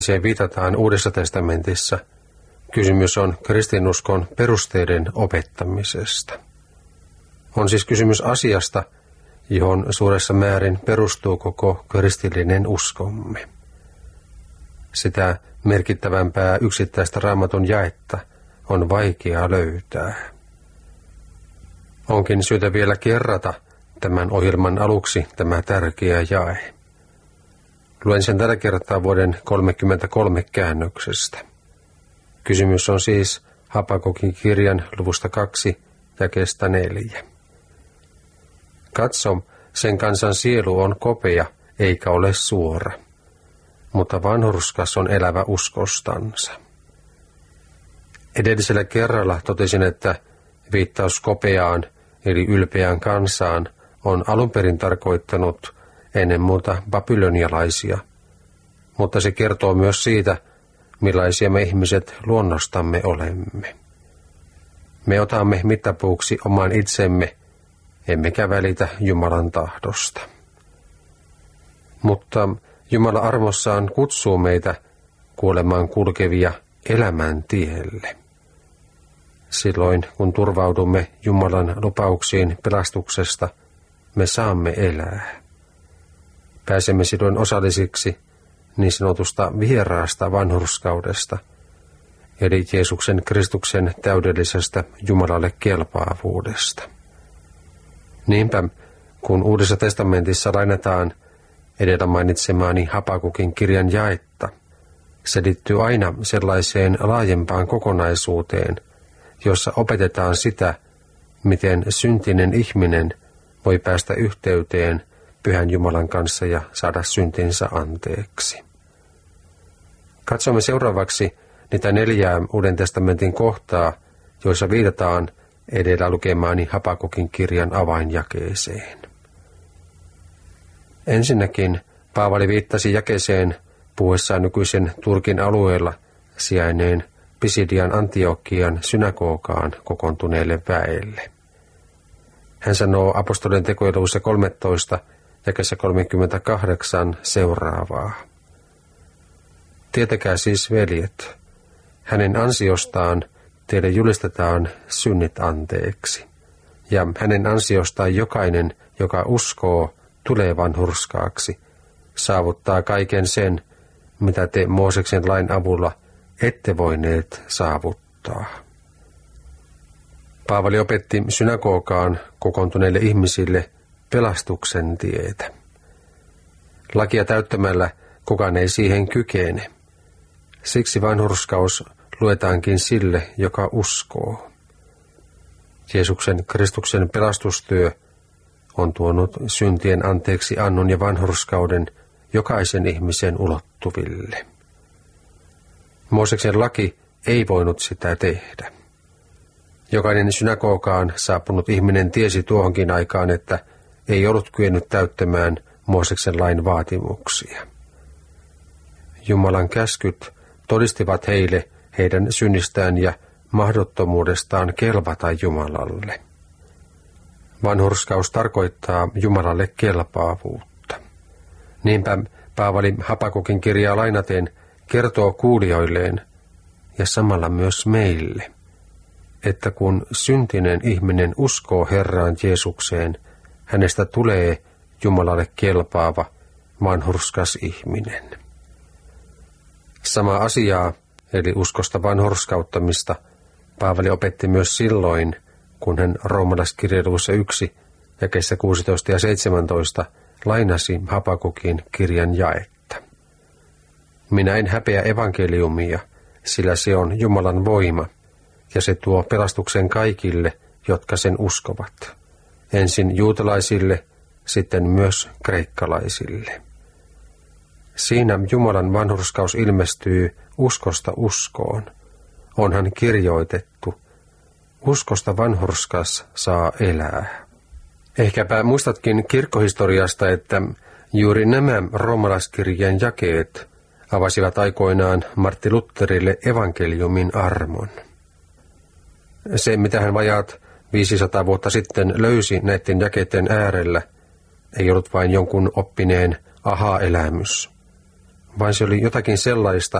Siihen viitataan Uudessa testamentissa. Kysymys on kristinuskon perusteiden opettamisesta. On siis kysymys asiasta, johon suuressa määrin perustuu koko kristillinen uskomme. Sitä merkittävämpää yksittäistä Raamatun jaetta on vaikea löytää. Onkin syytä vielä kerrata tämän ohjelman aluksi tämä tärkeä jae. Luen sen tällä kertaa vuoden 1933 käännöksestä. Kysymys on siis Habakukin kirjan luvusta 2 jakeesta 4. Katso, sen kansan sielu on kopea eikä ole suora, mutta vanhurskas on elävä uskostansa. Edellisellä kerralla totesin, että viittaus kopeaan eli ylpeään kansaan on alun perin tarkoittanut ennen muuta babylonialaisia, mutta se kertoo myös siitä, millaisia me ihmiset luonnostamme olemme. Me otamme mittapuuksi oman itsemme, emmekä välitä Jumalan tahdosta. Mutta Jumala armossaan kutsuu meitä kuolemaan kulkevia elämän tielle. Silloin, kun turvaudumme Jumalan lupauksiin pelastuksesta, me saamme elää. Pääsemme silloin osallisiksi niin sanotusta vieraasta vanhurskaudesta, eli Jeesuksen Kristuksen täydellisestä Jumalalle kelpaavuudesta. Niinpä, kun Uudessa testamentissa lainataan edellä mainitsemaani Habakukin kirjan jaetta, se liittyy aina sellaiseen laajempaan kokonaisuuteen, jossa opetetaan sitä, miten syntinen ihminen voi päästä yhteyteen Pyhän Jumalan kanssa ja saada syntinsä anteeksi. Katsomme seuraavaksi niitä 4 Uuden testamentin kohtaa, joissa viitataan edellä lukemaani Habakukin kirjan avainjakeeseen. Ensinnäkin Paavali viittasi jakeeseen puhuessaan nykyisen Turkin alueella sijainneen Pisidian Antiokian synagogaan kokoontuneelle väelle. Hän sanoo apostolien tekojen luvussa 13 jakeessa 38 seuraavaa. Tietäkää siis, veljet, hänen ansiostaan teille julistetaan synnit anteeksi, ja hänen ansiostaan jokainen, joka uskoo, tulee vanhurskaaksi, saavuttaa kaiken sen, mitä te Mooseksen lain avulla ette voineet saavuttaa. Paavali opetti synagogaan kokoontuneille ihmisille pelastuksen tietä. Lakia täyttämällä kukaan ei siihen kykene. Siksi vanhurskaus luetaankin sille, joka uskoo. Jeesuksen Kristuksen pelastustyö on tuonut syntien anteeksi annon ja vanhurskauden jokaisen ihmisen ulottuville. Mooseksen laki ei voinut sitä tehdä. Jokainen synagogaan saapunut ihminen tiesi tuohonkin aikaan, että ei ollut kyennyt täyttämään Mooseksen lain vaatimuksia. Jumalan käskyt todistivat heille heidän synnistään ja mahdottomuudestaan kelvata Jumalalle. Vanhurskaus tarkoittaa Jumalalle kelpaavuutta. Niinpä Paavali Habakukin kirjaa lainaten kertoo kuulijoilleen ja samalla myös meille, että kun syntinen ihminen uskoo Herraan Jeesukseen, hänestä tulee Jumalalle kelpaava, vanhurskas ihminen. Sama asiaa, eli uskosta vanhurskauttamista, Paavali opetti myös silloin, kun hän roomalaiskirjan luvussa 1, jakeissa 16 ja 17, lainasi Habakukin kirjan jaetta. Minä en häpeä evankeliumia, sillä se on Jumalan voima, ja se tuo pelastuksen kaikille, jotka sen uskovat. Ensin juutalaisille, sitten myös kreikkalaisille. Siinä Jumalan vanhurskaus ilmestyy uskosta uskoon. Onhan kirjoitettu, uskosta vanhurskas saa elää. Ehkäpä muistatkin kirkkohistoriasta, että juuri nämä roomalaiskirjeen jakeet avasivat aikoinaan Martti Lutherille evankeliumin armon. Se, mitä hän vajaat 500 vuotta sitten löysi näiden jakeiden äärellä, ei ollut vain jonkun oppineen aha-elämys, vai se oli jotakin sellaista,